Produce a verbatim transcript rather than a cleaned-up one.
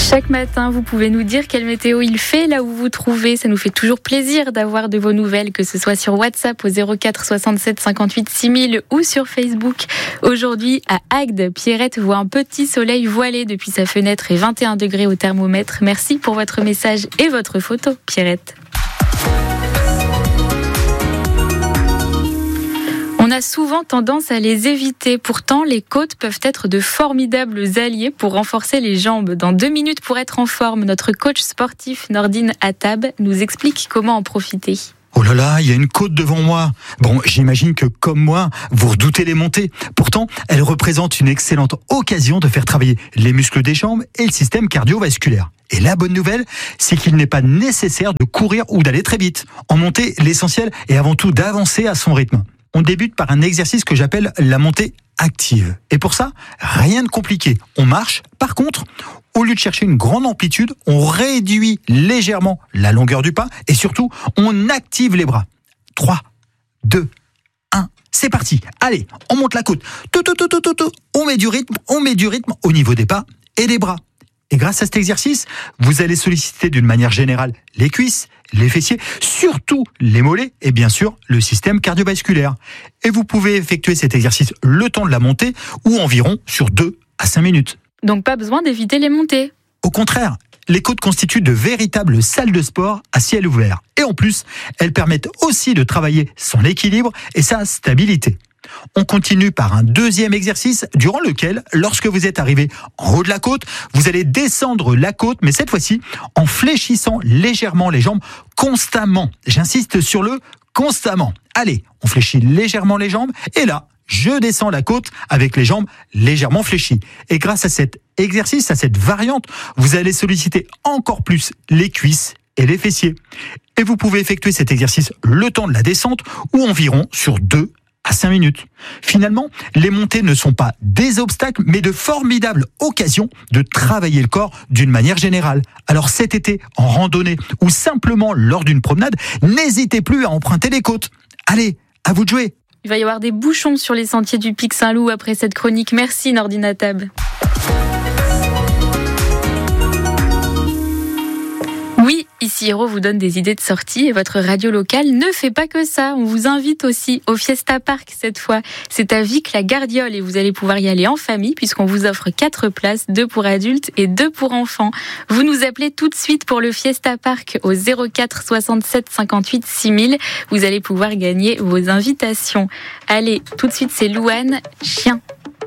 Chaque matin, vous pouvez nous dire quelle météo il fait là où vous vous trouvez. Ça nous fait toujours plaisir d'avoir de vos nouvelles, que ce soit sur WhatsApp au zéro quatre soixante-sept cinquante-huit six mille ou sur Facebook. Aujourd'hui, à Agde, Pierrette voit un petit soleil voilé depuis sa fenêtre et vingt et un degrés au thermomètre. Merci pour votre message et votre photo, Pierrette. On a souvent tendance à les éviter. Pourtant, les côtes peuvent être de formidables alliés pour renforcer les jambes. Dans deux minutes pour être en forme, notre coach sportif Nordine Attab nous explique comment en profiter. Oh là là, il y a une côte devant moi. Bon, j'imagine que comme moi, vous redoutez les montées. Pourtant, elle représente une excellente occasion de faire travailler les muscles des jambes et le système cardiovasculaire. Et la bonne nouvelle, c'est qu'il n'est pas nécessaire de courir ou d'aller très vite. En montée, l'essentiel est avant tout d'avancer à son rythme. On débute par un exercice que j'appelle la montée active. Et pour ça, rien de compliqué. On marche. Par contre, au lieu de chercher une grande amplitude, on réduit légèrement la longueur du pas et surtout, on active les bras. trois, deux, un, c'est parti. Allez, on monte la côte. Tout, tout, tout, tout, tout, tout. On met du rythme, on met du rythme au niveau des pas et des bras. Et grâce à cet exercice, vous allez solliciter d'une manière générale les cuisses, les fessiers, surtout les mollets et bien sûr le système cardiovasculaire. Et vous pouvez effectuer cet exercice le temps de la montée ou environ sur deux à cinq minutes. Donc pas besoin d'éviter les montées. Au contraire, les côtes constituent de véritables salles de sport à ciel ouvert. Et en plus, elles permettent aussi de travailler son équilibre et sa stabilité. On continue par un deuxième exercice durant lequel, lorsque vous êtes arrivé en haut de la côte, vous allez descendre la côte, mais cette fois-ci en fléchissant légèrement les jambes constamment. J'insiste sur le constamment. Allez, on fléchit légèrement les jambes et là, je descends la côte avec les jambes légèrement fléchies. Et grâce à cet exercice, à cette variante, vous allez solliciter encore plus les cuisses et les fessiers. Et vous pouvez effectuer cet exercice le temps de la descente ou environ sur deux à cinq minutes. Finalement, les montées ne sont pas des obstacles, mais de formidables occasions de travailler le corps d'une manière générale. Alors cet été, en randonnée ou simplement lors d'une promenade, n'hésitez plus à emprunter les côtes. Allez, à vous de jouer. Il va y avoir des bouchons sur les sentiers du Pic Saint-Loup après cette chronique. Merci Nordine Attab. Oui, ici Héros vous donne des idées de sortie et votre radio locale ne fait pas que ça. On vous invite aussi au Fiesta Park cette fois. C'est à Vic-la-Gardiole et vous allez pouvoir y aller en famille puisqu'on vous offre quatre places, deux pour adultes et deux pour enfants. Vous nous appelez tout de suite pour le Fiesta Park au zéro quatre soixante-sept cinquante-huit six mille. Vous allez pouvoir gagner vos invitations. Allez, tout de suite c'est Louane, Chien.